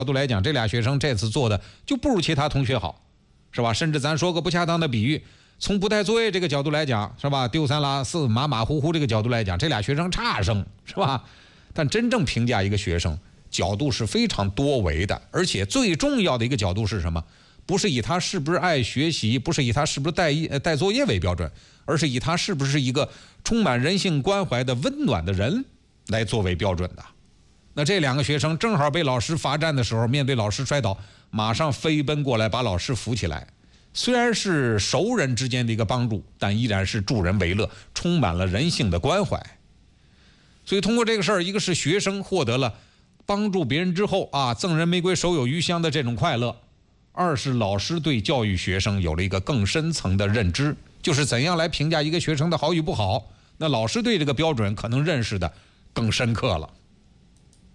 度来讲，这俩学生这次做的就不如其他同学好，是吧？甚至咱说个不恰当的比喻，从不带作业这个角度来讲，是吧？丢三落四、马马虎虎这个角度来讲，这俩学生差生，是吧？但真正评价一个学生，角度是非常多维的，而且最重要的一个角度是什么？不是以他是不是爱学习，不是以他是不是带作业为标准，而是以他是不是一个充满人性关怀的温暖的人来作为标准的。那这两个学生正好被老师罚站的时候，面对老师摔倒，马上飞奔过来把老师扶起来。虽然是熟人之间的一个帮助，但依然是助人为乐，充满了人性的关怀。所以通过这个事儿，一个是学生获得了帮助别人之后赠人玫瑰手有余香的这种快乐，二是老师对教育学生有了一个更深层的认知，就是怎样来评价一个学生的好与不好，那老师对这个标准可能认识的更深刻了。